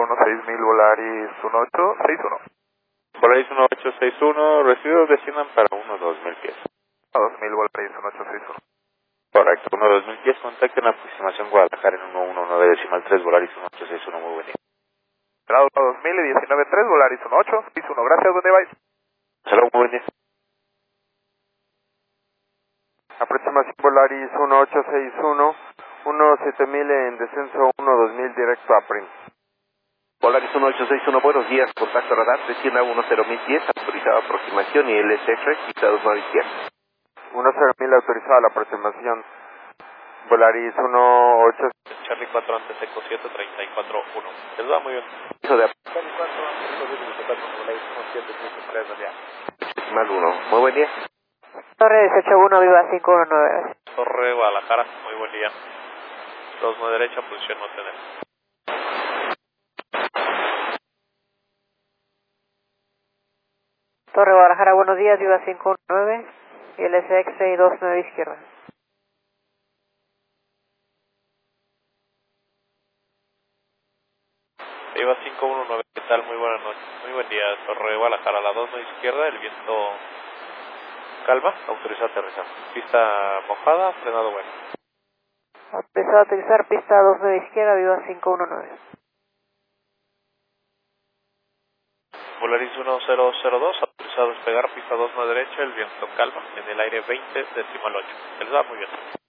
516.000 Volaris 1861. Volaris 1861, recibidos desciendan para 1-2000 pies. 2.000 Volaris 1861. Correcto, 1-2000 pies, contacten aproximación Guadalajara en 119.3 Volaris 1861, muy buen día. Grado 2000 y 19.3 Volaris 1861, gracias, buen día, bye. Saludos, muy buen día. Aproximación Volaris 1861, 17000 en descenso 12000 directo a Prince. Volaris 1861, buenos días, contacto radar, descienda a 10.000 pies, autorizada aproximación y LSF, quita 2 izquierda. 10000 autorizada la aproximación. Volaris 18. Charlie 4 antes Eco 7, 34-1. Les va muy bien. Eso de Charlie 4 antes Eco 7, 34, Volaris 1733, buen día. mal 1, muy buen día. Torre 181, viva 519. Torre Guadalajara, muy buen día. 29 derecha, posición no tenemos. Torre Guadalajara, buenos días, viva 519. Y LSX 629 izquierda. Viva 519, ¿qué tal? Muy buenas noches. Muy buen día, Torre Guadalajara, la 29 izquierda, el viento calma, autorizado a aterrizar. Pista mojada, frenado bueno. Autorizado a aterrizar, pista 29 izquierda, viva 519. Volaris 1002, autorizado a despegar, pista 29 derecha, el viento calma, en el aire 20, decimal 8. Les va muy bien.